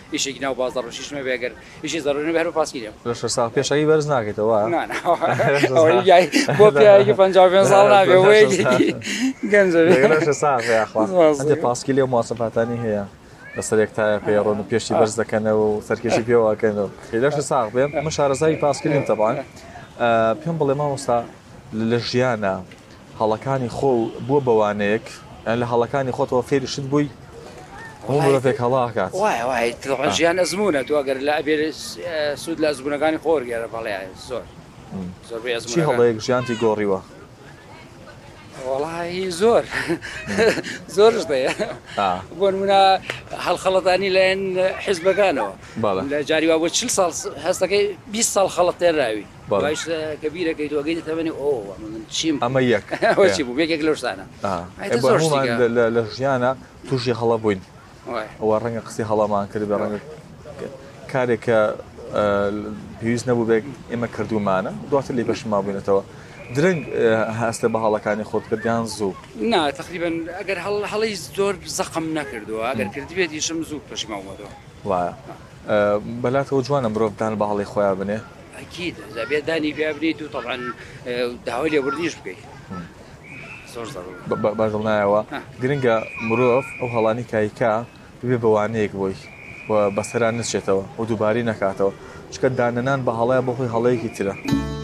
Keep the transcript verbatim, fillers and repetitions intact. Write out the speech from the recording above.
ئیشێکی ناو بازار ڕۆژیشمە بێگەر ئیشی زەڕۆنی بەهر پاسکیلێم لە شەش ساڵ پێشەکەی بەرز ناکەیتەوە بۆ پیاەکی پەنجاو پێنج ساڵ نابێ وەیەکی گەنجە ساڵ پاسکیلی و مواصفاتانی هەیە لەسەرێک تایە پێڕۆن و پێشتی بەرز دەکەنەوە و سەرکێشی پێوەکەنەوە لەش ساغ بێم من شارەزای پاسکلیم تەبان پێم بڵێ مامۆستا لە ژیانە هەڵەکانی خۆ بووە بەوانەیەک لە هەڵەکانی خۆتەوە فێریشت بووی مرۆڤێک هەڵاکات وای وای ژیان ئەزمونە تو ئەگەر لە ئەبێ سوود لە ئەزمونەکانی خۆر گێرە بەڵێ زۆر زۆر چی هەڵەیەک ژیانتی گۆڕیوە وڵی زۆر زۆرش دەیە بۆ نمونە هەڵخەڵەتانی لەەن حیزبەکانەوە لە جاریوا بۆ چل ساڵ هەستەکەی بیست ساڵ خەڵەت تێراوی باش کەبیرەکەی تۆگەی دەتەبێنی ئۆ چیم ئەمە یەک چی بوو بێکێک لە شتانە لە ژیانە تووشی هەڵە بووین ئەوە ڕەنگە قسەی هەڵەمان کرد بە ڕەنگە کارێکە پێویست نەبوو بێک ئێمە کردومانە دواتر لی بەشما بووینەتەوە درنگ هەستە بە هەڵەکانی خۆت کردیان زوو نا تقریبا ئەگەر هەڵی زۆر زەقم نەکردووە ئەگەر کردبێت یشم زوو پەشیماومەوە وایە بەلاتەوە جوانە مرۆڤدان بە هەڵی خۆیان بنێ ئەکید زەبێت دانی پێ بنیت و تەبعاً داوای لێبوردیش بکەیت زۆر زەڕوو باشڵ نایەوە گرنگە مرۆڤ ئەو هەڵانی کایکا ببێ بەوانەیەک بۆی بەسەران نچێتەوە و دووباری نەکاتەوە چکە دانەنان بە هەڵەیە بۆ خۆی هەڵەیەکی ترە